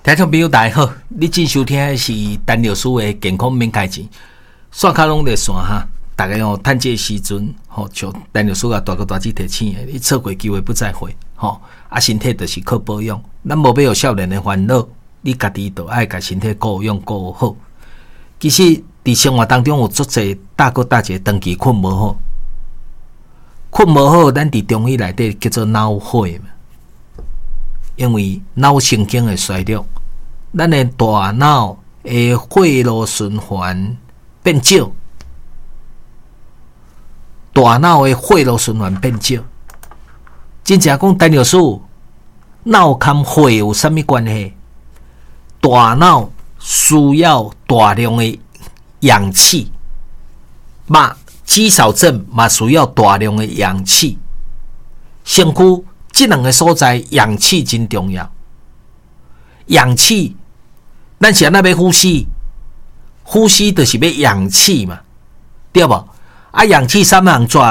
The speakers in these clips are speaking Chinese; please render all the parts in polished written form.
听众朋友大家好，你正收听的是陈老师的健康免开钱，线卡拢在线哈。大家哦，趁这时阵吼，像陈老师啊，大哥大姐提醒的，你错过机会不再回吼。啊，身体就是靠保养，咱无要有少年的烦恼，你家己就爱甲身体顾养顾好。其实伫生活当中有足侪大哥大姐长期困无好，咱伫中医内底叫做脑火嘛。因为脑神经的衰弱，咱的大脑的血路循环变少，真正讲陈老师，脑跟血有啥物关系？大脑需要大量的氧气，肌少症嘛需要大量的氧气，身躯这两个所在氧气真重要。氧气，咱是安怎要呼吸？呼吸就是要氧气嘛，对不？啊，氧气啥物人带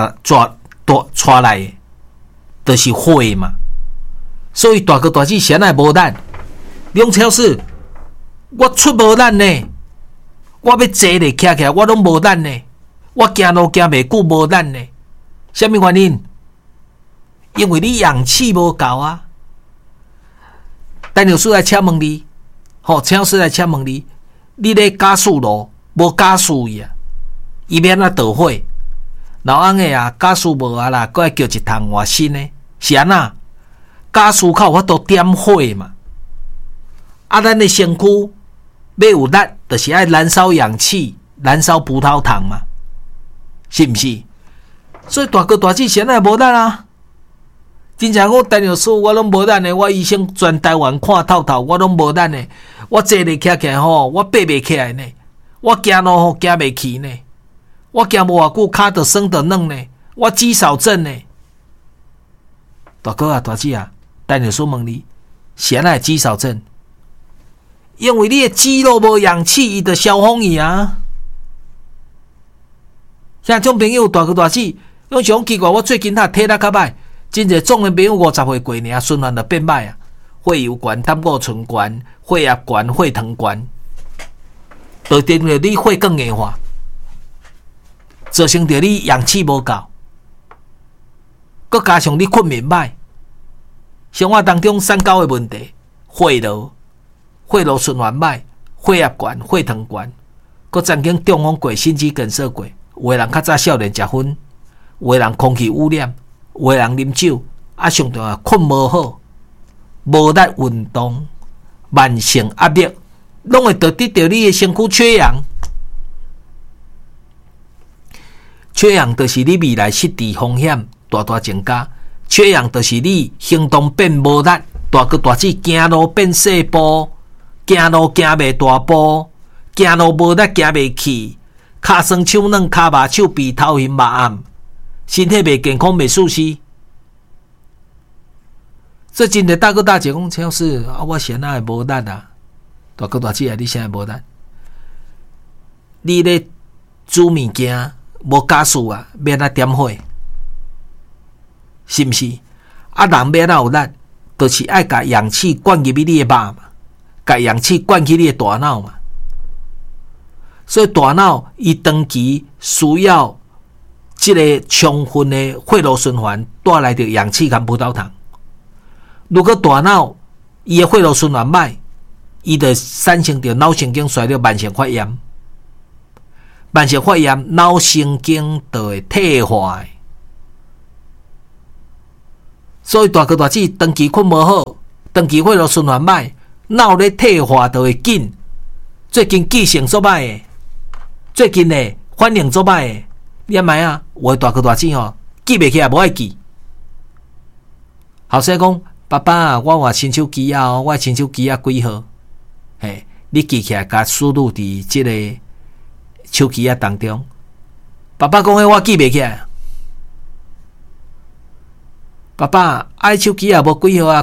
来的，就是血嘛。所以大哥大姐是安怎无力？梁超市，我出无力呢，我要坐咧徛起来，我拢无力呢，我行路行袂久无力呢，什么原因？因为你氧气无够啊！陈老师来请问你，陈老师来请问你，你咧加速路无加速伊啊？伊免啊倒火，老翁诶啊，加速无啊啦，搁爱叫一趟换新诶，是安那？加速靠有法度点火嘛？啊，咱诶身躯要有力，就是爱燃烧氧气，燃烧葡萄糖嘛，是毋是？所以大哥大姐是安那无力啊？真正我陈老师我拢无力的，我医生全台湾看透透，我拢无力的。我坐咧徛起来吼，我爬袂起来呢。我行路吼行袂起呢。我行无偌久，骹就酸就软呢。我肌少症呢。大哥啊，大姐啊，陈老师问你，是安怎肌少症？因为你的肌肉无氧气，伊就消风去啊。像种朋友大哥大姐，拢想奇怪，我最近体力较歹。真侪总的朋友50岁过尔，循环就变歹啊！血油悬、胆固醇悬、血压悬、血糖悬，就等于你血更硬化，造成着你氧气无够，佮加上你困眠歹，生活当中三高的问题，血路循环歹，血压悬、血糖悬，佮曾经中风过、心肌梗塞过，有的人较早少年食薰，有的人空气污染。有的人啉酒，上重要困无好，无力运动，慢性压力，拢会导致到你的身躯缺氧。缺氧就是你未来失智风险大大增加。缺氧就是你行动变无力，大哥大姐行路变细步，行路行袂大步，行路无力行袂起，骹酸手软，骹麻手鼻头晕目暗。身体袂健康，袂舒适。这真的大哥大姐讲，陈老师啊，我现在无力啊。大哥大姐啊，你现在无力？你咧煮物件无加速啊，免啊点火，是毋是？啊，人免啊有力，就是爱甲氧气灌入去你的肉嘛，甲氧气灌去你的大脑嘛。所以大脑伊长期需要。这个充分的血路循环带来的氧气跟葡萄糖，如果大脑伊的血路循环歹，伊就产生着脑神经衰弱、慢性发炎。慢性发炎，脑神经就会退化。所以大哥大姐长期困无好，长期血路循环歹，脑咧退化就会紧。最近记性做歹的，最近呢反应做歹的。你阿买啊，我大哥大姐吼，记袂起来，无爱记。后生讲，爸爸啊，我换新手机啊，我新手机啊几号？嘿，你记起来，甲输入伫即个手机啊当中。爸爸讲，我记袂起来。爸爸，手机啊无几号啊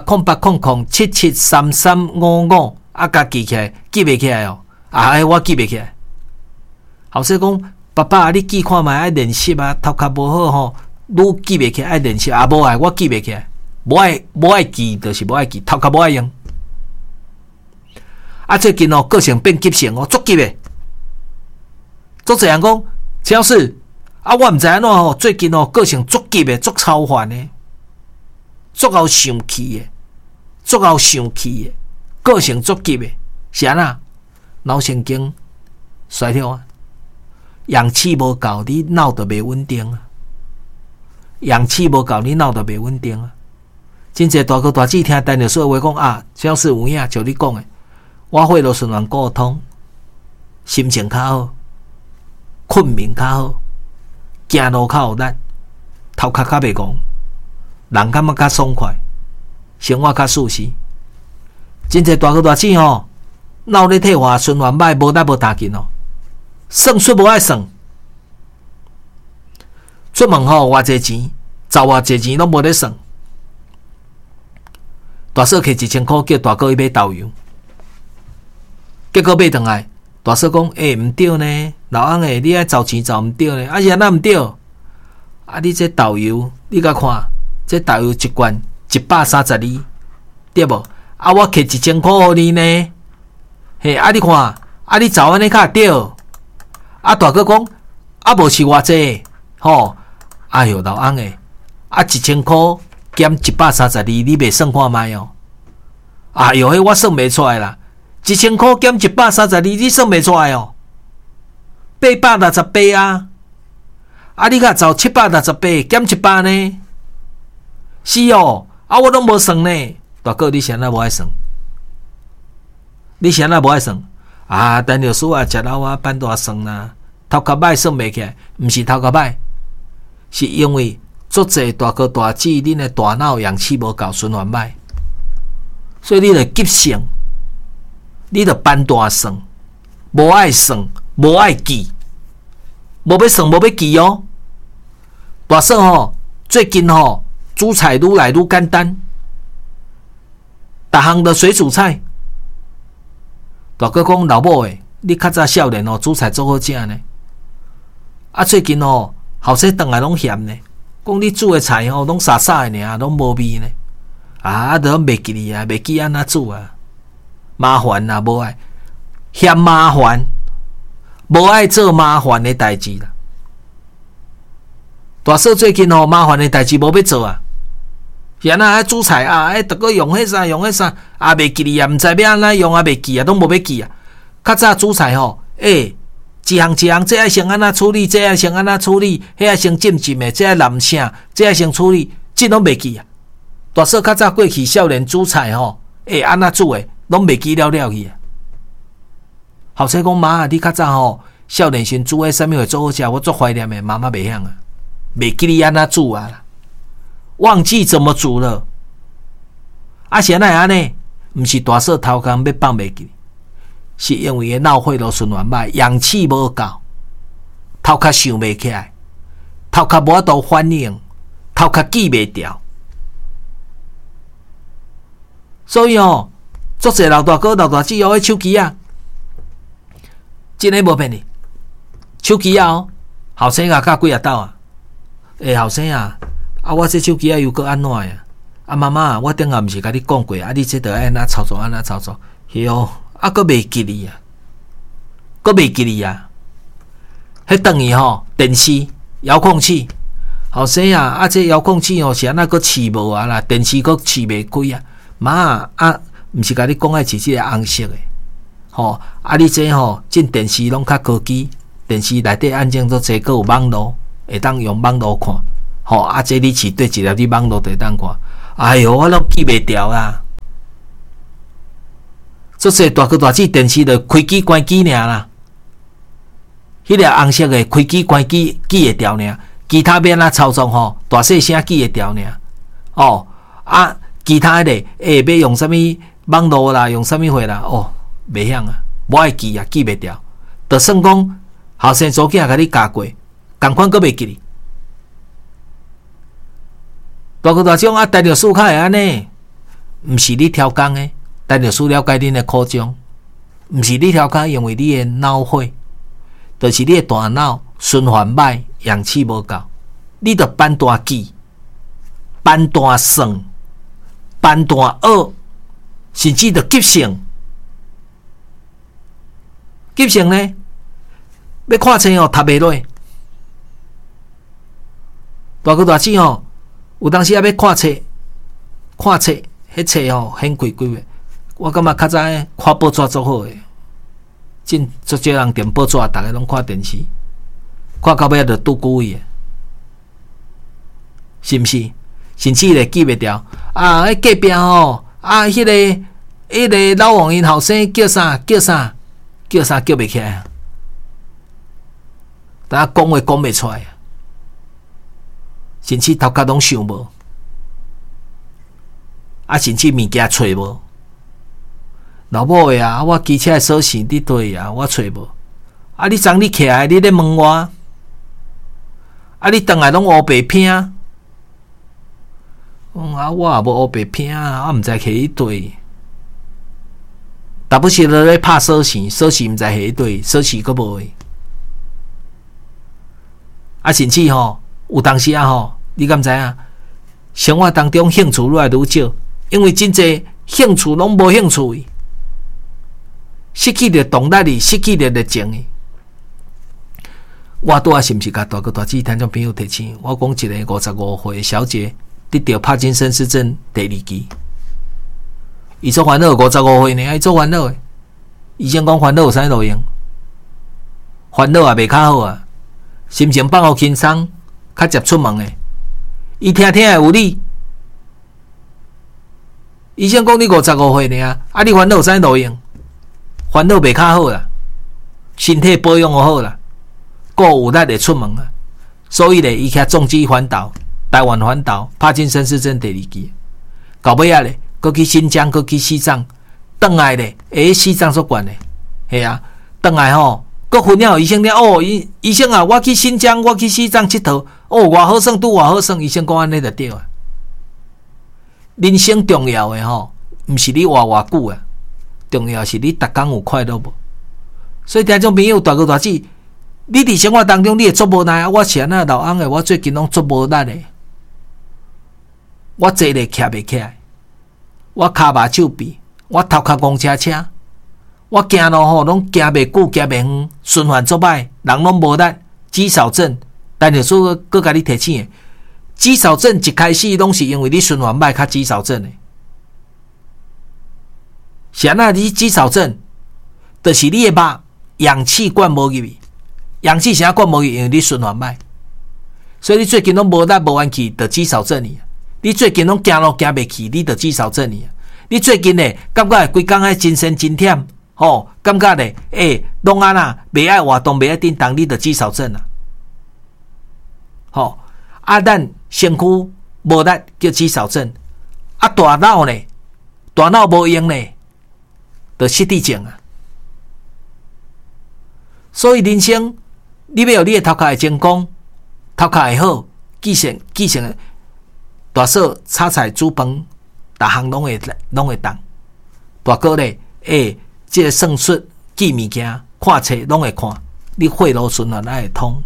？0800773355啊，甲记起来，记袂起来哦。我记袂起来。后生讲。爸爸，你记看觅爱练习啊，头壳无好吼，愈记袂起来爱练习啊，无爱我记袂起来，无爱记就是无爱记，头壳无爱用。 最近哦，个性变急性哦，足急的。足侪人讲，陈老师我毋知安怎吼，最近哦，个性足急的，足超凡的，足够生气的，足够生气的，个性足急的，是安那？脑神经衰退啊，氧气无够，你脑就袂稳定啊。氧气无够，你脑就袂稳定啊。真侪大哥大姐听陈老师的话讲陈老师有影，像你讲的，我血液循环沟通，心情较好，困眠较好，行路较有力，头壳较袂戆，人感觉较爽快，生活较舒适。真侪大哥大姐吼，脑咧退化，循环歹，无力无打紧哦，算术无爱算，出门吼偌济钱，找偌济钱拢无咧算。大嫂摕1000块叫大哥去买豆油，结果买回来，大嫂讲：毋对呢，老翁诶，你爱找钱找毋对呢，是安那毋对？你这豆油，你甲看，这豆油一罐132，对无？我摕1000块互你呢，嘿，你看，你找安尼较对。大哥讲，无是偌济，吼，哎哟，老翁诶，1000块减132，你袂算看卖哦？哎哟，迄我算袂出来啦，1000块减132，你算袂出来哦？868啊！你甲找768减100呢？是哦，我拢无算呢。大哥，你谁那无爱算？你谁那无爱算？陈律师食老办大算啦，头壳歹算袂起来，毋是头壳歹，是因为足侪大哥大姐，恁的大脑氧气无够，循环歹，所以你着急性，你着办大算，无爱算，无爱记，无要算，无要记哦。大嫂吼，最近吼煮菜愈来愈简单，逐项都水煮菜。大哥讲老母诶，你较早少年煮菜做好食呢。最近后生顿来拢嫌呢，讲你煮的菜拢沙沙的尔，拢无味呢。都袂记你袂记安怎煮麻烦啊，无爱嫌麻烦，无爱做麻烦的代志啦。大嫂最近麻烦的代志无要做是安那煮菜逐个用迄啥用迄啥袂记你毋知要安怎用袂记拢无要记较早煮菜一项，这爱先安怎处理，这爱先安怎处理，迄爱先浸的，这爱淋啥，这爱先处理，这拢袂记大嫂较早过去少年煮菜安怎煮的，拢袂记了去后生讲妈，你较早少年时煮的啥物会做好食，我足怀念的，妈妈袂晓袂记你安怎煮啦，忘记怎么煮了。是安那安尼？毋是大嫂头壳要放袂记，是因为个脑血路循环歹，氧气无够，头壳想袂起来，头壳无法度反应，头壳记袂掉。所以足侪老大哥老大姐迄手机真诶无骗你，手机后生甲几啊斗后生我这手机又搁安怎呀？妈妈，我顶下毋是甲你讲过你这得安怎操作安怎操作？搁袂记你搁袂记你迄等于电视遥控器，后生这遥控器是安怎搁试无啦？电视搁试袂开妈毋是甲你讲爱是即个红色的你这进电视拢较科技，电视内底安装做侪个有网络，会当用网络看这你试对一粒你网络就会当看。哎哟，我拢记袂掉啦！这些大哥大姐电视就开机关机尔啦，迄个红色的开机关机记会掉尔，其他要安怎操作大细声记会掉尔其他的要用啥物网络啦，用啥物货啦袂晓无爱记记袂掉，就算讲后生祖囝甲你教过，共款阁袂记哩。大哥大姐讲陈律师较会安尼，毋是你挑工的，陈律师了解恁的苦衷，毋是你挑工，因为你的脑血，就是你的大脑循环歹，氧气无够，你着办大记、办大算、办大学，甚至着急性， 急性呢，要看册哦，读袂落。大哥大姐吼，有当时也要看册，迄册吼很贵的。我感觉较早看报纸足好诶，真足少人订报纸，逐个拢看电视，看到尾就拄久位，是毋是？甚至咧记袂牢啊！迄隔壁吼啊，迄个老王因后生叫啥叫袂起来，大家讲话讲袂出来。甚至头壳拢想无，啊，甚至物件找无。老母的啊，我机车的锁匙伫对啊，我找无。啊，你昨你起来，你咧问我，啊，你转来拢乌白拼。啊，我也无乌白拼啊，我毋知摕去对。但不是咧咧拍锁匙，锁匙毋知摕去对，锁匙佫无诶。啊，甚至吼，有当时啊吼。你敢知影？生活当中兴趣愈来愈少，因为真济兴趣拢无兴趣，失去了动力，失去了热情。我拄仔是毋是甲大哥大姐听众朋友提醒？我讲一个55岁的小姐得到帕金森氏症第2期，伊做烦恼55岁呢，伊做烦恼的。医生讲烦恼有啥路用？烦恼也袂较好啊，心情放互轻松，较接出门的。伊听听有理，医生讲你55岁呢，啊你烦恼有啥路用？烦恼袂较好啦，身体保养好啦，够有力会出门啊。所以咧，伊徛重机环岛、台湾环岛、帕金森氏症第2期，到尾啊咧，搁去新疆，搁去西藏，转来咧，西藏足悬咧，系啊，转来吼，搁分了医生了哦，医生啊，我去新疆，我去西藏佚佗。哦，偌好耍，拄偌好耍，医生讲安尼就对啊。人生重要的吼，毋是你活偌久啊，重要是你逐工有快乐无。所以听众朋友，大哥大姐，你伫生活当中你会做无力啊？我是安那老翁的，我最近拢做无力的，我坐咧徛袂起来，我骹麻手臂，我头壳公车，我行路吼拢行袂久，行袂远，循环做歹，人拢无力，肌少症。但是说搁甲你提醒的，肌少症一开始拢是因为你循环歹，较肌少症的。是安那你肌少症，就是你的肉氧气灌无入去，氧气啥灌无入去，因为你循环歹。所以你最近拢无力无元气，就肌少症你。你最近拢行路行袂起，你就肌少症你。你最近咧感觉规工爱真身真忝，吼，感觉咧拢安那袂爱活动，袂爱振动，你就肌少症啊。吼，咱身躯无力叫肌少症，大脑呢？大脑无用呢，就失智症啊。所以人生，你要有你的头壳会成功，头壳会好，记性大嫂炒菜煮饭，逐项拢会当。大哥咧，这个算术、记物件、看册拢会看，你血路循环才会通。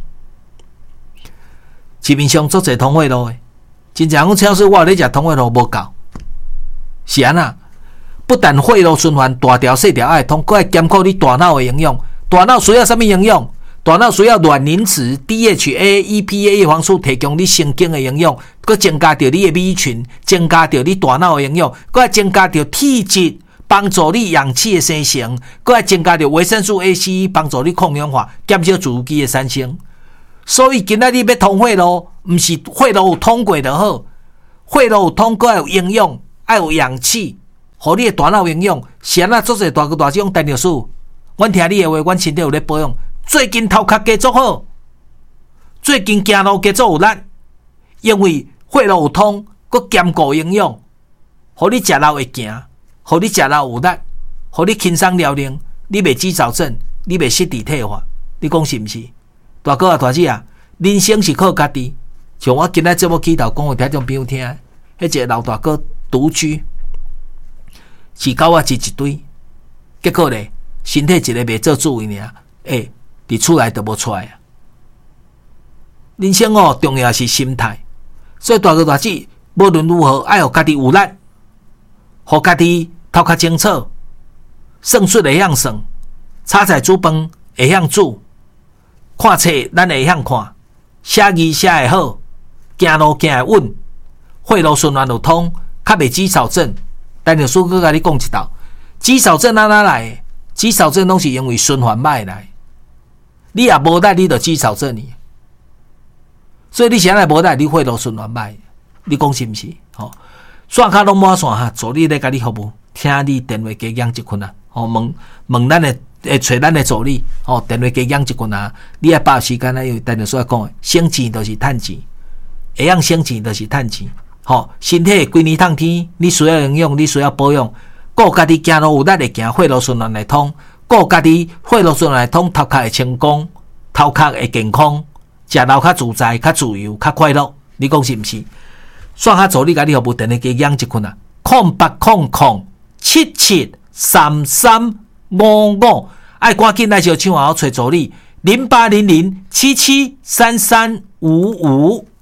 市面上足侪通血路的，真正讲超市我咧食通血路无够，是安那？不但血路循环大条细条爱通，佫爱兼顾你大脑的营养。大脑需要什么营养？大脑需要卵磷脂、DHA、EPA 叶黄素提供你神经的营养，佫增加着你的米群，增加着你大脑的营养，佫爱增加着体质，帮助你氧气的生成，佫爱增加着维生素 A、C， 帮助你抗氧化，减少自由基的产生。所以今仔日要通血路，毋是血路有通过就好，血路有通过要有营养，要有氧气，互你的大脑营养。是安那做者大哥大姐讲陈律师，阮听你的话，阮身体有咧保养。最近头壳加足好，最近行路加足有力，因为血路有通，佮兼顾营养，互你食肉会行，互你食肉有力，互你轻松了能，你袂肌少症，你袂失智退化，你讲是毋是？大哥啊，大姐啊，人生是靠家己。像我今仔节目起头讲，互听众朋友听，迄一个老大哥独居，饲狗仔一堆，结果咧，身体一个袂做主意尔，伫厝内就无出来啊。人生哦，重要是心态，所以大哥大姐，无论如何，爱互家己有力，互家己头壳清楚，算术会晓算， 炒菜煮饭会晓煮，看册咱会晓看，写字写会好，行路行会稳，血路循环就通，较袂肌少症。但是叔哥甲你讲一道，肌少症哪来的？肌少症拢是因为循环歹来。你也无力，你就肌少症呢。所以你现在无力，你血路循环歹，你讲是毋是？吼，线卡拢满线哈，助理咧甲你服务，听你电话加养一群啊。吼，问咱的找咱的助理，吼，电话加养一群啊。你也把握时间咧，因为电话所讲的，省钱就是趁钱，会晓省钱就是趁钱。吼，身体规年烫天，你需要营养，你需要保养，顾家己行路有力会行，血路循环来通。顾家己血路循环来通，头壳会清光，头壳会健康，食老较自在、较自由、较快乐。你讲是毋是？线下助理甲你服务电话加养一群啊，0800773355，爱赶紧来小抢好找助理，0800773355。